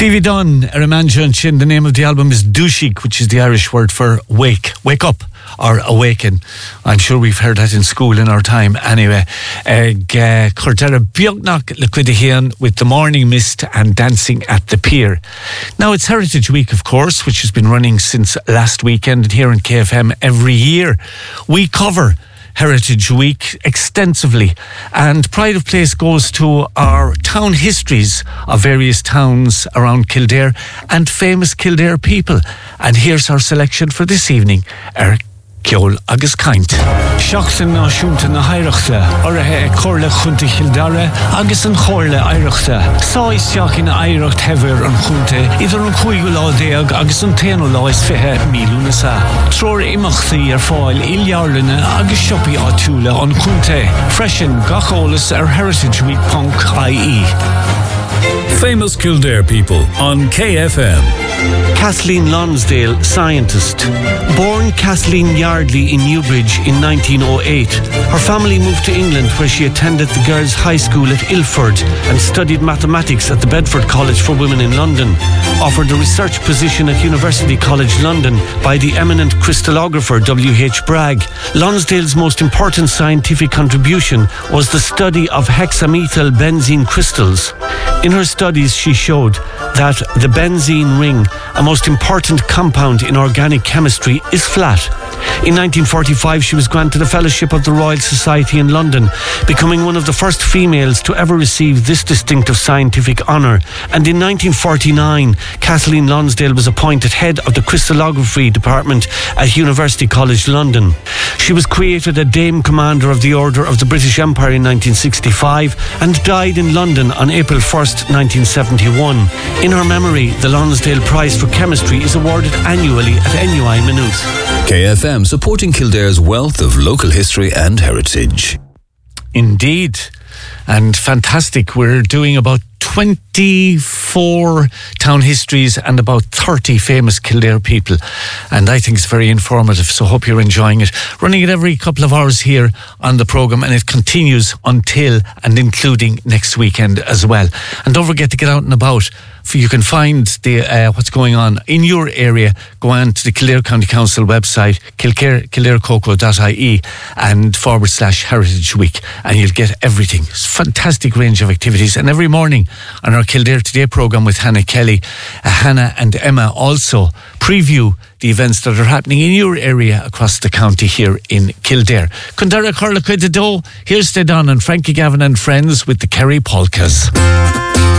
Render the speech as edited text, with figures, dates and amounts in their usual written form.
Stevie Dunn, Aramanjan Chin. The name of the album is Dushik, which is the Irish word for wake up or awaken. I'm sure we've heard that in school in our time. Anyway, Cordera Biognach Liquidihian with The Morning Mist and Dancing at the Pier. Now, it's Heritage Week, of course, which has been running since last weekend, and here in KFM every year we cover Heritage Week extensively, and pride of place goes to our town histories of various towns around Kildare and famous Kildare people. And here's our selection for this evening. Ceol agus Kaint. Seachtain náisiúnta na haireachta, orathe cóirle chunta Kildare agus an chóirle aireachta. Sáis teach in aireacht hever an chunta, idir an 15 agus an 10 mílúna sa. Tror imachtaí fáil iljarlana agus siopi átúla an chunta. Freshen gacholalas heritageweek.ie. Famous Kildare people on KFM. Kathleen Lonsdale, scientist. Born Kathleen Yardley in Newbridge in 1908, her family moved to England, where she attended the Girls' High School at Ilford and studied mathematics at the Bedford College for Women in London. Offered a research position at University College London by the eminent crystallographer W.H. Bragg. Lonsdale's most important scientific contribution was the study of hexamethyl benzene crystals. In her studies, she showed that the benzene ring, a most important compound in organic chemistry, is flat. In 1945, she was granted a fellowship of the Royal Society in London, becoming one of the first females to ever receive this distinctive scientific honour. And in 1949, Kathleen Lonsdale was appointed head of the crystallography department at University College London. She was created a Dame Commander of the Order of the British Empire in 1965 and died in London on April 1st, 1971. In her memory, the Lonsdale Prize for Chemistry is awarded annually at NUI Maynooth. KFM, supporting Kildare's wealth of local history and heritage. Indeed. And fantastic. We're doing about 24 town histories and about 30 famous Kildare people. And I think it's very informative, so hope you're enjoying it. Running it every couple of hours here on the programme, and it continues until and including next weekend as well. And don't forget to get out and about. You can find the what's going on in your area. Go on to the Kildare County Council website, kildarecoco.ie and /Heritage Week, and you'll get everything. It's a fantastic range of activities. And every morning on our Kildare Today programme with Hannah Kelly, Hannah and Emma also preview the events that are happening in your area across the county here in Kildare. Kundara Carla Quidado, here's Stedon and Frankie Gavin and friends with the Kerry Polkas.